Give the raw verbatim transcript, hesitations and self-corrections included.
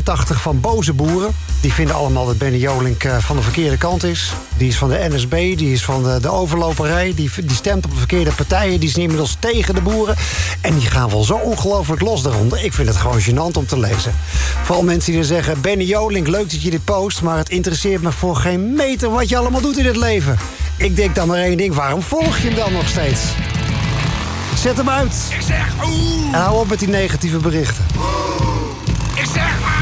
honderdtachtig van boze boeren. Die vinden allemaal dat Benny Jolink uh, van de verkeerde kant is. Die is van de N S B, die is van de, de overloperij. Die, die stemt op de verkeerde partijen. Die is inmiddels tegen de boeren. En die gaan wel zo ongelooflijk los daaronder. Ik vind het gewoon gênant om te lezen. Vooral mensen die er zeggen... Benny Jolink, leuk dat je dit post... maar het interesseert me voor geen meter wat je allemaal doet in het leven. Ik denk dan maar één ding. Waarom volg je hem dan nog steeds? Zet hem uit. Ik zeg oeh. En hou op met die negatieve berichten. Ik zeg ah.